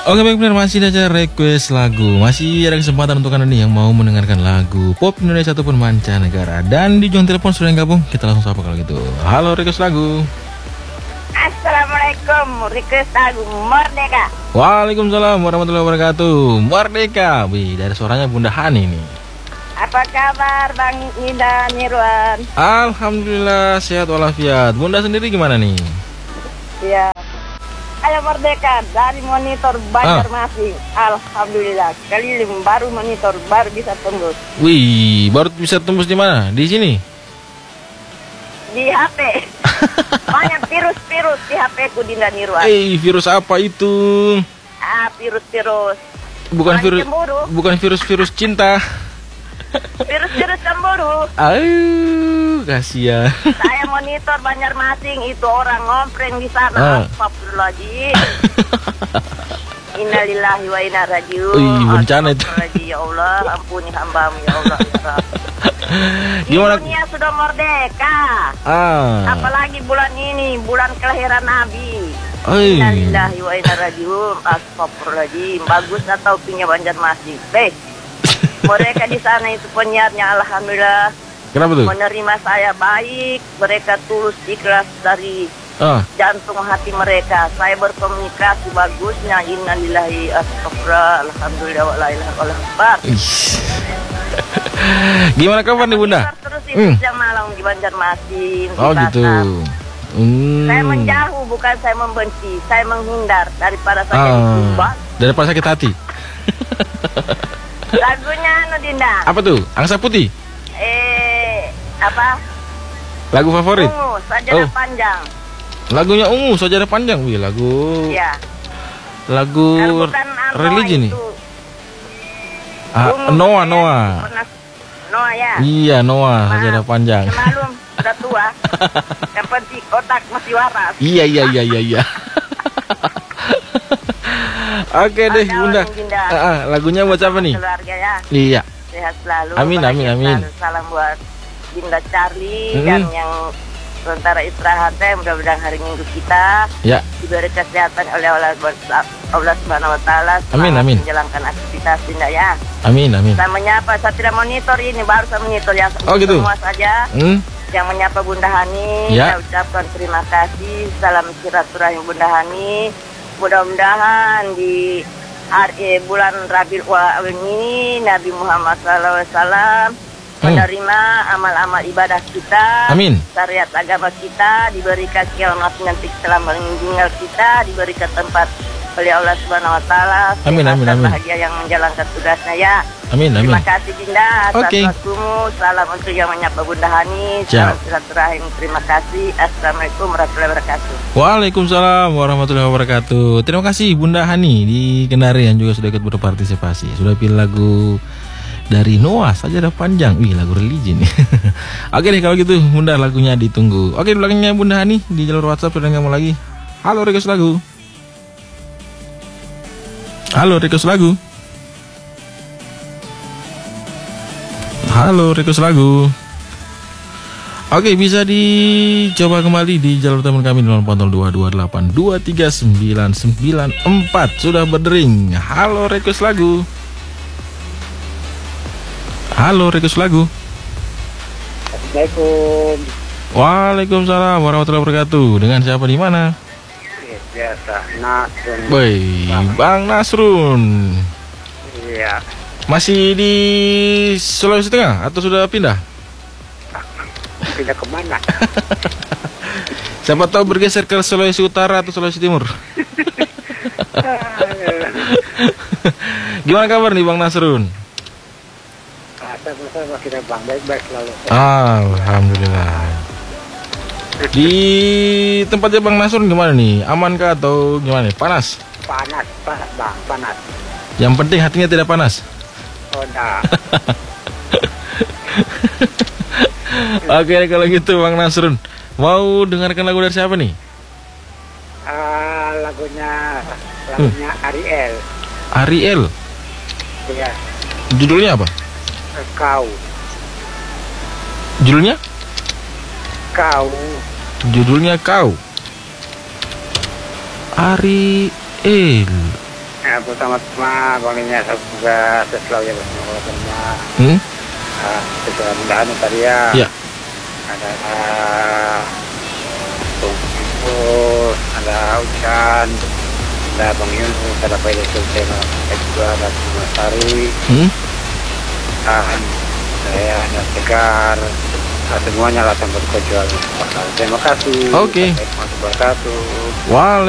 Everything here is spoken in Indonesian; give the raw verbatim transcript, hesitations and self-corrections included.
Oke baik benar, masih ada request lagu. Masih ada kesempatan untuk Anda nih yang mau mendengarkan lagu pop Indonesia ataupun mancanegara. Dan di ujung telepon sudah yang gabung, kita langsung sapa kalau gitu. Halo, request lagu. Assalamualaikum, request lagu Merdeka. Waalaikumsalam warahmatullahi wabarakatuh. Merdeka. Wih, dari suaranya Bunda Hani nih. Apa kabar Bang Indah Nirwan? Alhamdulillah sehat walafiat. Bunda sendiri gimana nih? Ya. Ayo Merdeka dari monitor Banjarmasin. Ah. Alhamdulillah. Keliling baru monitor baru bisa tembus. Wih, baru bisa tembus di mana? Di sini? Di H P. Banyak virus-virus di H P ku Dinda Nirwan. Eh, virus apa itu? Ah, virus-virus. Bukan Orang virus cemburu. bukan virus-virus cinta. Virus-virus cemburu. Aduh, kasihan. Saya monitor Banjarmasin, itu orang ngompreng di sana. Ah. Astagfirullahaladzim. Innalillahi wa inna rajiun. Wih, bencana itu. Ya Allah, ampuni hambamu ya Allah. Ya Gimana? Dunia sudah merdeka. Ah. Apalagi bulan ini, bulan kelahiran Nabi. Oi. Innalillahi wa inna rajiun. Astagfirullahaladzim. Bagus atau punya Banjarmasin. Beh. Mereka di sana itu penyiarnya alhamdulillah. Kenapa tuh? Menerima saya baik, mereka tulus ikhlas dari Ah. jantung hati mereka. Saya berkomunikasi bagusnya. Innalillahi astagfirullah, alhamdulillah wa la ilaha illallah. Gimana kabar nih Bunda? Terus itu Hmm. jam malam di Banjarmasin. Oh di gitu. pasar. Hmm. Saya menjauh, bukan saya membenci. Saya menghindar daripada saya Ah. ditumbas. Daripada sakit hati. Lagunya anu Dinda. Apa tuh? Angsa Putih. Eh, apa? Lagu favorit. Ungu, sajadah Oh. panjang. Lagunya Ungu, Sajadah Panjang. Wih, lagu Ya. lagu Kalau bukan anu religi nih. itu. Ah, Ungu, Noah, saya Noah. pernah- Noah ya. Iya, Noah, Maaf, Sajadah Panjang. Maklum, sudah tua. Yang penting otak masih waras. Iya, iya, iya, iya, iya. Oke deh, Ada Bunda. orang Dinda. Ah, ah, lagunya buat siapa nih? Keluarga ya. Iya. Sehat selalu. Amin, amin, bahagia amin. selalu. Salam buat Dinda Charlie Mm-mm. dan yang sementara istirahat teh, mudah-mudahan hari Minggu kita Ya. diberi kesehatan oleh Allah Allah Subhanahu wa taala. Amin, Selamat amin. menjalankan aktivitas Dinda ya. Amin, amin. Saya menyapa, saya tidak monitor ini, baru saya monitor ya. Oh, gitu. Semua saja Hmm? yang menyapa Bunda Hani, Ya. saya ucapkan terima kasih. Salam silaturahim Bunda Hani. Mudah-mudahan di hari bulan Rabiul Awal ini Nabi Muhammad sallallahu alaihi wasallam Hmm. menerima amal-amal ibadah kita, Amin. syariat agama kita, diberikan kiamat nanti setelah meninggal kita, diberikan tempat oleh Allah Subhanahu wa taala. Amin, sehat amin, dan amin. bahagia yang menjalankan tugasnya ya. Amin, amin. Terima kasih Dinda atas Oke. waktumu. Salam untuk yang menyapa Bunda Hani. Salam Siap. silaturahim. Terima kasih. Assalamualaikum warahmatullahi wabarakatuh. Waalaikumsalam warahmatullahi wabarakatuh. Terima kasih Bunda Hani di Kendari yang juga sudah ikut berpartisipasi. Sudah pilih lagu dari Noah, Sajadah Panjang. Wih, lagu religi nih. Oke deh kalau gitu Bunda, lagunya ditunggu. Oke, di belakangnya Bunda Hani di jalur WhatsApp sudah nggak mau lagi. Halo, request lagu. Halo, request lagu. Halo, request lagu. Oke, bisa dicoba kembali di jalur teman kami di nol empat nol dua dua delapan dua tiga sembilan sembilan empat. Sudah berdering. Halo, request lagu. Halo, request lagu. Assalamualaikum. Waalaikumsalam warahmatullahi wabarakatuh. Dengan siapa di mana? Biasa, Nasrun. Boy, Bang Nasrun. Iya. Masih di Sulawesi Tengah atau sudah pindah? Pindah kemana? Siapa tahu bergeser ke Sulawesi Utara atau Sulawesi Timur. Gimana kabar nih Bang Nasrun? Saya masih bang, baik-baik selalu. Alhamdulillah. Di tempatnya Bang Nasrun gimana nih? Amankah atau gimana nih? Panas? Panas, panas bang, panas. Yang penting hatinya tidak panas. Oh dah. Oke kalau gitu Bang Nasrun, mau dengarkan lagu dari siapa nih? Ah, lagunya, lagunya Ariel. Ariel. Iya, Judulnya apa? kau, Judulnya? kau. Judulnya Kau. Ariel. Ya Ya, pertama-tama Bang Linya semoga selalu ya bersama sama Hmm? uh, sesuai mudahan tadi ya. Ya. Ada uh, Tunggu, ada Ucan, ada Bang Yunus, ada Pak Sultan, ada juga ada Mas Sari, Hmm? dan saya ada Tegar, nah, semuanya lah tanpa kecuali. Terima kasih. Oke. Assalamualaikum warahmatullahi wabarakatuh. Wah.